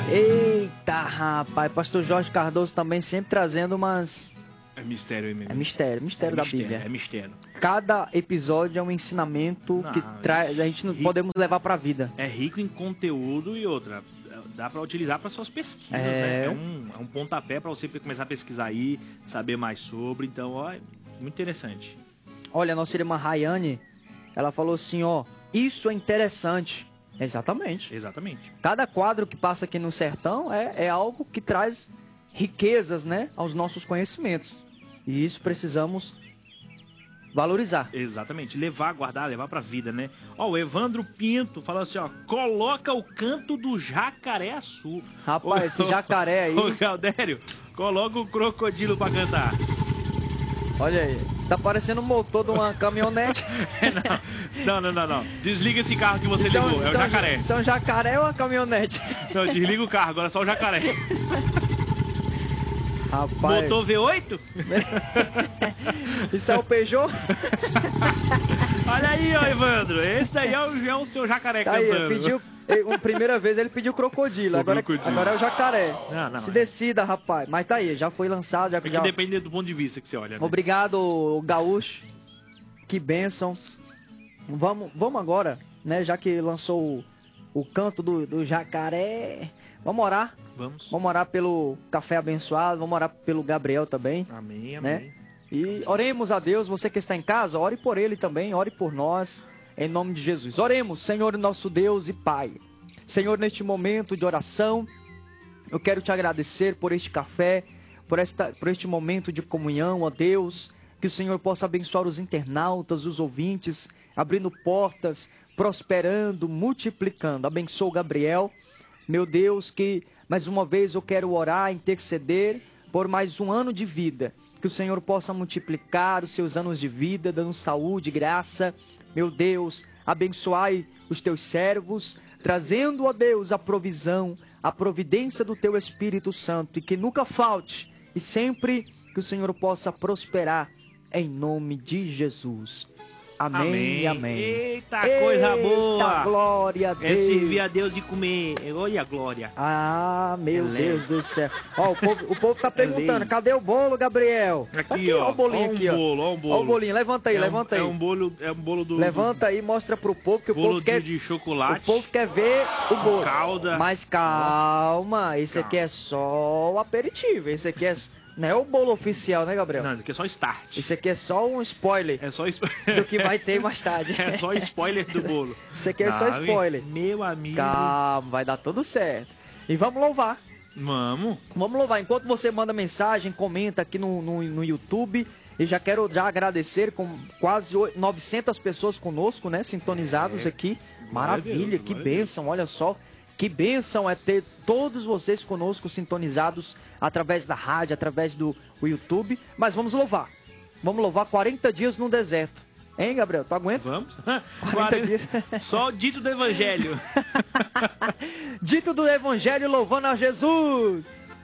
Eita, rapaz, pastor Jorge Cardoso também sempre trazendo umas... É mistério aí mesmo. É mistério da Bíblia. É mistério. Cada episódio é um ensinamento que traz, a gente não podemos levar pra vida. É rico em conteúdo e outra, dá pra utilizar para suas pesquisas, né? É um pontapé pra você começar a pesquisar aí, saber mais sobre. Então, ó, muito interessante. Olha, a nossa irmã Rayane, ela falou assim, ó, isso é interessante. Exatamente. Exatamente. Cada quadro que passa aqui no sertão é algo que traz riquezas, né, aos nossos conhecimentos. E isso precisamos valorizar. Exatamente. Levar, guardar, levar pra vida, né? Ó, o Evandro Pinto falou assim, ó, coloca o canto do Jacareaçu. Rapaz, esse jacaré aí... Ô, Galdério, coloca o crocodilo pra cantar. Olha aí, você tá parecendo o motor de uma caminhonete. Não. Desliga esse carro que você ligou, é o jacaré. São jacaré ou uma caminhonete? Não, desliga o carro, agora é só o jacaré. Rapaz... Motor V8? Isso é o Peugeot? Olha aí, ó, Evandro. Esse daí é o seu jacaré tá cantando. Aí, uma primeira vez ele pediu crocodilo, agora é o jacaré. Não, Se decida, rapaz. Mas tá aí, já foi lançado. Já, que depende do ponto de vista que você olha, né? Obrigado, Gaúcho. Que bênção. Vamos agora, né? Já que lançou o canto do jacaré. Vamos orar. Vamos orar pelo café abençoado, vamos orar pelo Gabriel também. Amém, né? amém. E oremos a Deus, você que está em casa, ore por ele também, ore por nós, em nome de Jesus. Oremos, Senhor nosso Deus e Pai. Senhor, neste momento de oração, eu quero te agradecer por este café, por este momento de comunhão, ó Deus, que o Senhor possa abençoar os internautas, os ouvintes, abrindo portas, prosperando, multiplicando. Abençoa o Gabriel, meu Deus, que mais uma vez eu quero orar, interceder por mais um ano de vida. Que o Senhor possa multiplicar os seus anos de vida, dando saúde, graça. Meu Deus, abençoai os teus servos, trazendo, ó Deus, a provisão, a providência do teu Espírito Santo. E que nunca falte, e sempre que o Senhor possa prosperar, em nome de Jesus. Amém, amém. Eita, coisa boa. Glória a Deus. É servir a Deus de comer. Olha a glória. Ah, meu Deus do céu. Ó, o povo tá perguntando, cadê o bolo, Gabriel? Aqui, ó. Ó o bolinho aqui, ó. Ó o bolo. Ó o bolinho, levanta aí, levanta aí. É um bolo do... Levanta aí, mostra pro povo que o povo quer... de chocolate. O povo quer ver o bolo. Calda. Mas calma, esse aqui é só o aperitivo. Esse aqui não é o bolo oficial, né, Gabriel? Não, isso aqui é só start. Isso aqui é só um spoiler. É só do que vai ter mais tarde. É só spoiler do bolo. Isso aqui é só spoiler. Meu amigo. Calma, vai dar tudo certo. E vamos louvar. Vamos louvar. Enquanto você manda mensagem, comenta aqui no YouTube. E já quero agradecer com quase 900 pessoas conosco, né? Sintonizados aqui. Maravilha, que bênção, olha só. Que bênção é ter todos vocês conosco sintonizados através da rádio, através do YouTube. Mas vamos louvar. Vamos louvar 40 dias no deserto. Hein, Gabriel? Tu aguenta? Vamos. 40 dias. Só o dito do Evangelho. Dito do Evangelho louvando a Jesus.